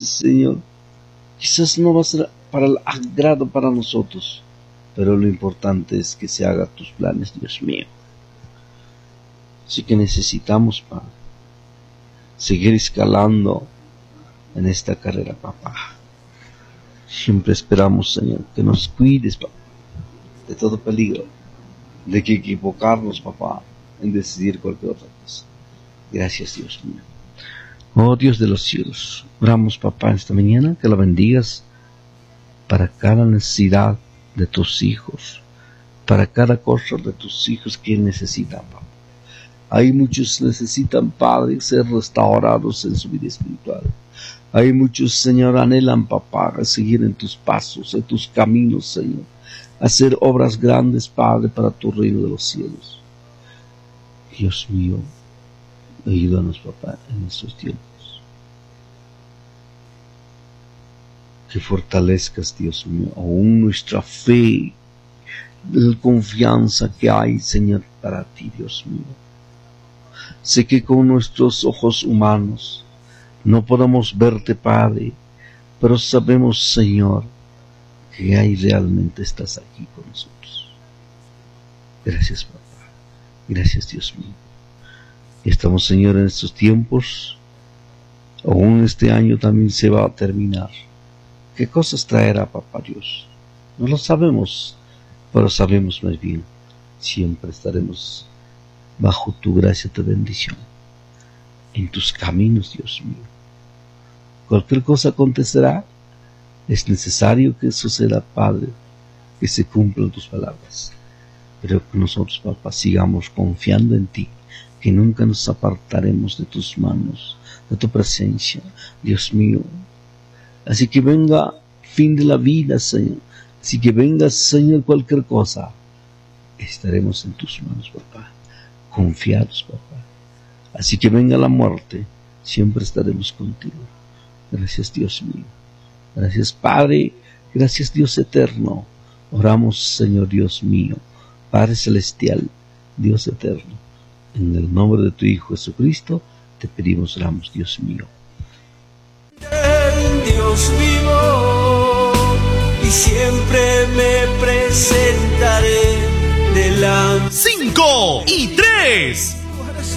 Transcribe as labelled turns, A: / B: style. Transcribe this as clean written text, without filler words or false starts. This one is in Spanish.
A: Señor, quizás no va a ser para el agrado para nosotros, pero lo importante es que se hagan tus planes, Dios mío. Así que necesitamos, Padre, seguir escalando en esta carrera, papá. Siempre esperamos, Señor, que nos cuides, papá, de todo peligro, de que equivocarnos, papá, en decidir cualquier otra cosa. Gracias, Dios mío. Oh Dios de los cielos, oramos, papá, esta mañana, que la bendigas para cada necesidad de tus hijos, para cada cosa de tus hijos que necesitan, papá. Hay muchos que necesitan, Padre, ser restaurados en su vida espiritual. Hay muchos, Señor, anhelan, papá, a seguir en tus pasos, en tus caminos, Señor. Hacer obras grandes, Padre, para tu reino de los cielos. Dios mío, ayúdanos, papá, en estos tiempos. Que fortalezcas, Dios mío, aún nuestra fe, la confianza que hay, Señor, para ti, Dios mío. Sé que con nuestros ojos humanos no podemos verte, Padre, pero sabemos, Señor, que ahí realmente estás aquí con nosotros. Gracias, papá. Gracias, Dios mío. Y estamos, Señor, en estos tiempos. Aún este año también se va a terminar. ¿Qué cosas traerá, papá Dios? No lo sabemos, pero sabemos más bien. Siempre estaremos bajo tu gracia, tu bendición, en tus caminos, Dios mío. Cualquier cosa acontecerá, es necesario que suceda, Padre, que se cumplan tus palabras, pero que nosotros, papá, sigamos confiando en ti, que nunca nos apartaremos de tus manos, de tu presencia, Dios mío. Así que venga fin de la vida, Señor, así que venga, Señor, cualquier cosa, estaremos en tus manos, papá, confiados, papá. Así que venga la muerte, siempre estaremos contigo. Gracias, Dios mío. Gracias, Padre. Gracias, Dios eterno. Oramos, Señor Dios mío, Padre celestial, Dios eterno. En el nombre de tu Hijo Jesucristo, te pedimos, oramos, Dios mío.
B: Dios mío.